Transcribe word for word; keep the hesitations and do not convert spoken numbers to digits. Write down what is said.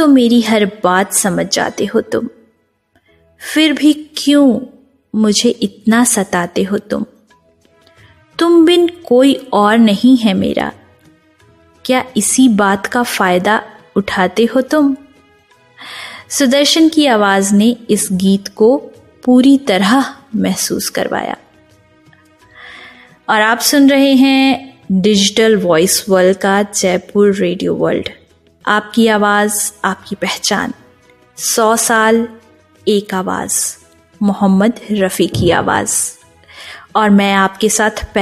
तो मेरी हर बात समझ जाते हो तुम, फिर भी क्यों मुझे इतना सताते हो तुम। तुम बिन कोई और नहीं है मेरा, क्या इसी बात का फायदा उठाते हो तुम। सुदर्शन की आवाज ने इस गीत को पूरी तरह महसूस करवाया। और आप सुन रहे हैं डिजिटल वॉइस वर्ल्ड का जयपुर रेडियो वर्ल्ड। आपकी आवाज, आपकी पहचान, सौ साल एक आवाज, मोहम्मद रफ़ी की आवाज। और मैं आपके साथ